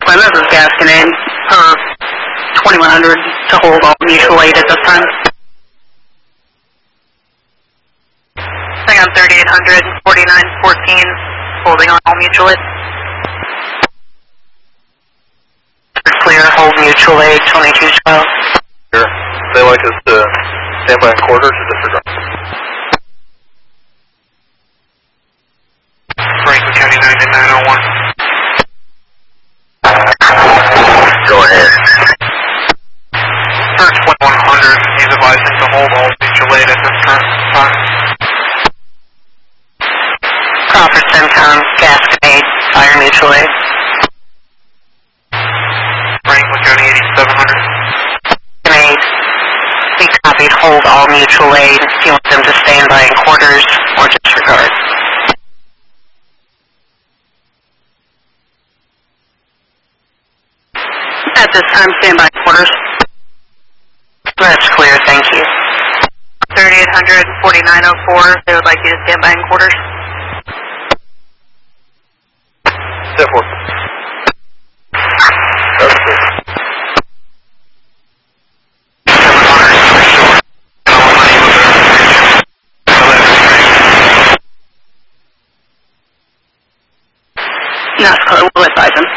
Well, this is Gasconade, 2100 to hold all mutual aid at this time. Hang on, 3800, 4914, holding on all mutual aid. Clear, hold mutual aid, 2212. Sure. They like us to stand by in quarters or disregard? Franklin County 9901. Go ahead. First 1100, he's advising to hold all mutual aid at this current time. Crawford CENTCOM, Gasconade, fire mutual aid. Franklin County 8700. Gasconade, we copied, hold all mutual aid. Do you want them to stand by in quarters or disregard? At this time, stand by quarters. That's clear, thank you. 3800, 4904, they would like you to stand by in quarters. Step forward. That's clear. That's clear, we'll advise them.